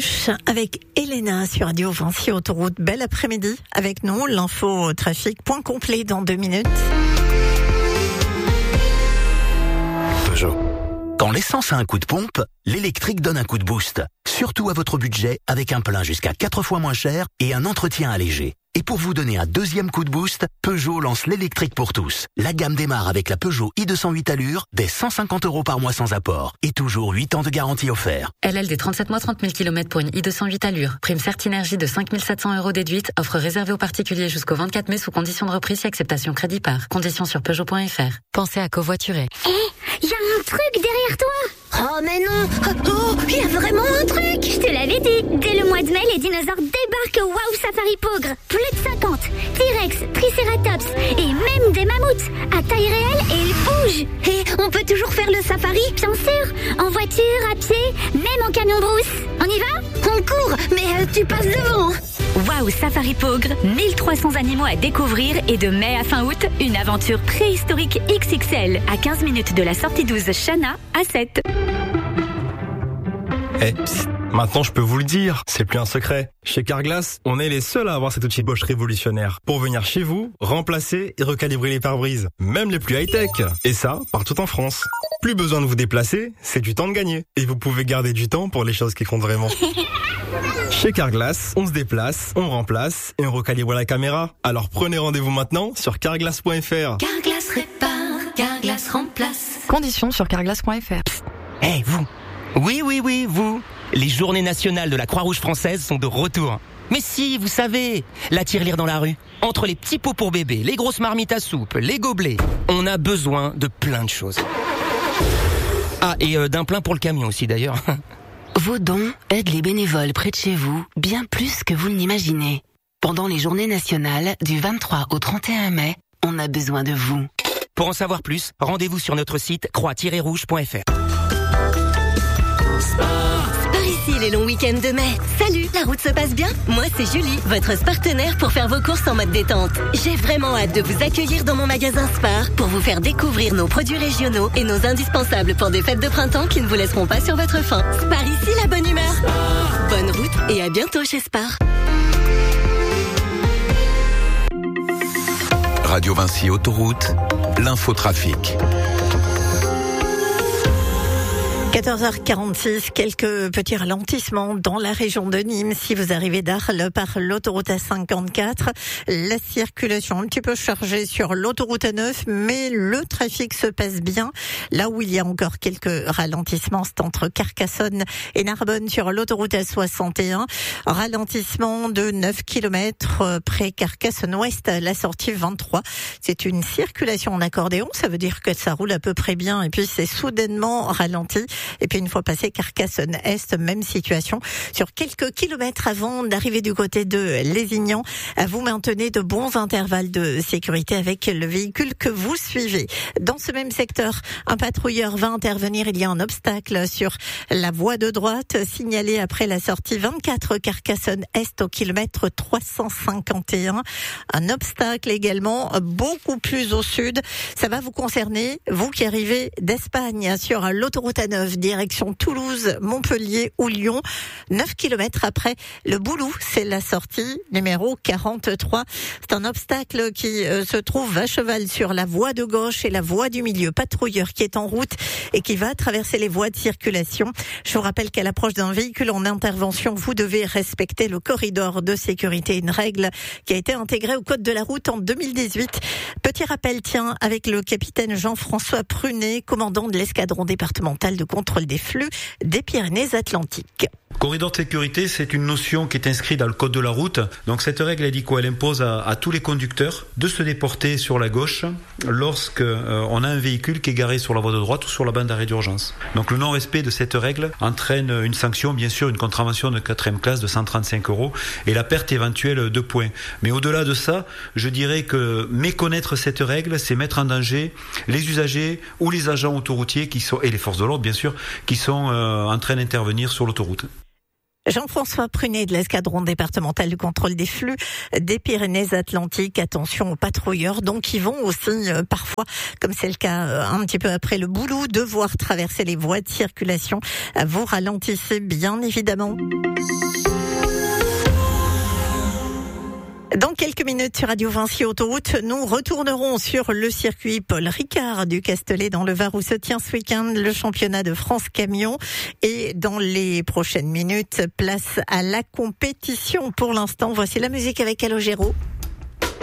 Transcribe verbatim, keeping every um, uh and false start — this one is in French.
Rouge avec Elena sur Radio Vinci Autoroute. Bel après-midi avec nous. L'info trafic, point complet dans deux minutes. Peugeot. Quand l'essence a un coup de pompe, l'électrique donne un coup de boost. Surtout à votre budget, avec un plein jusqu'à quatre fois moins cher et un entretien allégé. Et pour vous donner un deuxième coup de boost, Peugeot lance l'électrique pour tous. La gamme démarre avec la Peugeot i deux cent huit Allure, dès cent cinquante euros par mois sans apport. Et toujours huit ans de garantie offert. L L D trente-sept mois, trente mille kilomètres pour une i deux cent huit Allure. Prime Certinergie de cinq mille sept cents euros déduite. Offre réservée aux particuliers jusqu'au vingt-quatre mai sous condition de reprise et acceptation crédit par. Conditions sur Peugeot point F R. Pensez à covoiturer. Hé, hey, y a un truc derrière toi. Oh mais non. Oh, il y a vraiment un truc. Je te l'avais dit. Dès le mois de mai, les dinosaures débarquent au Waouh Safari Pogre. Plus de cinquante. T-Rex, Triceratops et même des mammouths. À taille réelle et ils bougent. Et on peut toujours faire le safari, bien sûr. En voiture, à pied, même en camion brousse. On y va? On court, mais euh, tu passes devant. Waouh Safari Pogre, mille trois cents animaux à découvrir et de mai à fin août, une aventure préhistorique X X L à quinze minutes de la sortie douze Chana à sept. Eh, psst, maintenant je peux vous le dire, c'est plus un secret. Chez Carglass, on est les seuls à avoir cet outil Bosch révolutionnaire pour venir chez vous, remplacer et recalibrer les pare-brises, même les plus high-tech. Et ça, partout en France. Plus besoin de vous déplacer, c'est du temps de gagner. Et vous pouvez garder du temps pour les choses qui comptent vraiment. Chez Carglass, on se déplace, on remplace et on recalibre la caméra. Alors prenez rendez-vous maintenant sur carglass point F R. Carglass répare, Carglass remplace. Conditions sur carglass point F R. Eh, hey, vous. Oui, oui, oui, vous. Les journées nationales de la Croix-Rouge française sont de retour. Mais si, vous savez, la tirelire dans la rue. Entre les petits pots pour bébé, les grosses marmites à soupe, les gobelets, on a besoin de plein de choses. Ah, et euh, d'un plein pour le camion aussi d'ailleurs. Vos dons aident les bénévoles près de chez vous bien plus que vous ne l'imaginez. Pendant les journées nationales du vingt-trois au trente et un mai, on a besoin de vous. Pour en savoir plus, rendez-vous sur notre site croix tiret rouge point F R. Par ici les longs week-ends de mai. Salut, la route se passe bien? Moi c'est Julie, votre partenaire pour faire vos courses en mode détente. J'ai vraiment hâte de vous accueillir dans mon magasin Spar pour vous faire découvrir nos produits régionaux et nos indispensables pour des fêtes de printemps qui ne vous laisseront pas sur votre faim. Spar ici, la bonne humeur. Spar. Bonne route et à bientôt chez Spar. Radio Vinci Autoroute, l'infotrafic. quatorze heures quarante-six, quelques petits ralentissements dans la région de Nîmes. Si vous arrivez d'Arles par l'autoroute A cinquante-quatre, la circulation un petit peu chargée sur l'autoroute A neuf, mais le trafic se passe bien. Là où il y a encore quelques ralentissements, c'est entre Carcassonne et Narbonne sur l'autoroute A soixante et un. Ralentissement de neuf kilomètres près Carcassonne-Ouest, la sortie vingt-trois. C'est une circulation en accordéon, ça veut dire que ça roule à peu près bien et puis c'est soudainement ralenti. Et puis une fois passé Carcassonne-Est, même situation. Sur quelques kilomètres avant d'arriver du côté de Lézignan, vous maintenez de bons intervalles de sécurité avec le véhicule que vous suivez. Dans ce même secteur, un patrouilleur va intervenir. Il y a un obstacle sur la voie de droite, signalé après la sortie vingt-quatre Carcassonne-Est au kilomètre trois cent cinquante et un. Un obstacle également beaucoup plus au sud. Ça va vous concerner, vous qui arrivez d'Espagne sur l'autoroute A neuf. Direction Toulouse, Montpellier ou Lyon. neuf kilomètres après le Boulou, c'est la sortie numéro quarante-trois. C'est un obstacle qui euh, se trouve à cheval sur la voie de gauche et la voie du milieu. Patrouilleur qui est en route et qui va traverser les voies de circulation. Je vous rappelle qu'à l'approche d'un véhicule en intervention, vous devez respecter le corridor de sécurité, une règle qui a été intégrée au code de la route en deux mille dix-huit. Petit rappel, tiens, avec le capitaine Jean-François Prunet, commandant de l'escadron départemental de contrôle des flux des Pyrénées-Atlantiques. Corridor de sécurité, c'est une notion qui est inscrite dans le code de la route. Donc cette règle, elle dit quoi? Elle impose à, à tous les conducteurs de se déporter sur la gauche lorsque euh, on a un véhicule qui est garé sur la voie de droite ou sur la bande d'arrêt d'urgence. Donc le non-respect de cette règle entraîne une sanction, bien sûr, une contravention de quatrième classe de cent trente-cinq euros et la perte éventuelle de points. Mais au-delà de ça, je dirais que méconnaître cette règle, c'est mettre en danger les usagers ou les agents autoroutiers qui sont, et les forces de l'ordre, bien sûr, qui sont euh, en train d'intervenir sur l'autoroute. Jean-François Prunet de l'escadron départemental du contrôle des flux des Pyrénées-Atlantiques. Attention aux patrouilleurs, donc qui vont aussi euh, parfois, comme c'est le cas euh, un petit peu après le boulot, devoir traverser les voies de circulation. Vous ralentissez bien évidemment. Dans quelques minutes sur Radio Vinci Autoroute, nous retournerons sur le circuit Paul Ricard du Castellet dans le Var où se tient ce week-end le championnat de France Camion. Et dans les prochaines minutes, place à la compétition. Pour l'instant, voici la musique avec Calogero.